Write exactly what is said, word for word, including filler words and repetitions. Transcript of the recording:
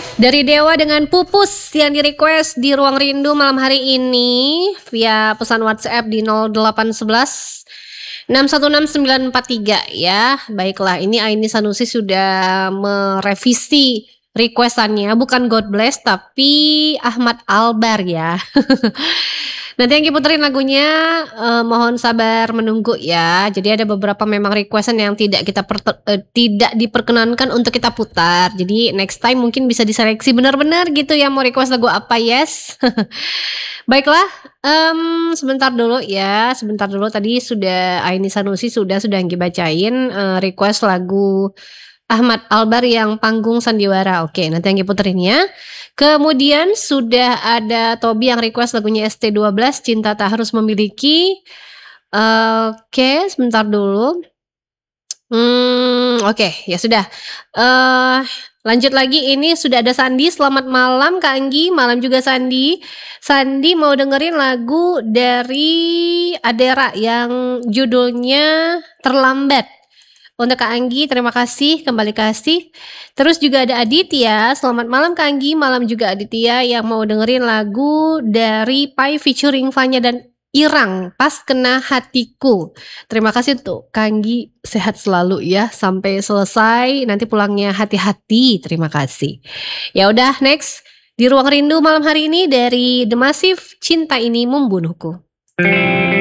Dari Dewa dengan Pupus yang di-request di Ruang Rindu malam hari ini via pesan WhatsApp di nol delapan satu satu enam satu enam sembilan empat tiga ya. Baiklah, ini Aini Sanusi sudah merevisi requestannya, bukan God Bless tapi Ahmad Albar ya. Nanti yang puterin lagunya, eh, mohon sabar menunggu ya. Jadi ada beberapa memang requestan yang tidak kita per- eh, tidak diperkenankan untuk kita putar. Jadi next time mungkin bisa diseleksi benar-benar gitu ya, mau request lagu apa, yes. Baiklah, em, sebentar dulu ya, sebentar dulu tadi sudah Aini Sanusi sudah sudah bacain eh, request lagu Ahmad Albar yang Panggung Sandiwara. Oke, nanti yang puterin ya. Kemudian sudah ada Tobi yang request lagunya S T dua belas Cinta Tak Harus Memiliki. Oke, sebentar dulu. Hmm, oke, ya sudah. Eh, lanjut lagi, ini sudah ada Sandi. Selamat malam Kak Anggi, malam juga Sandi. Sandi mau dengerin lagu dari Adera yang judulnya Terlambat. Untuk Kak Anggi, terima kasih, kembali kasih. Terus juga ada Aditya, selamat malam Kak Anggi, malam juga Aditya yang mau dengerin lagu dari Pai featuring Vanya dan Irang, Pas Kena Hatiku. Terima kasih untuk Kak Anggi, sehat selalu ya, sampai selesai, nanti pulangnya hati-hati, terima kasih. Ya udah, next, di Ruang Rindu malam hari ini dari The Massive, Cinta Ini Membunuhku.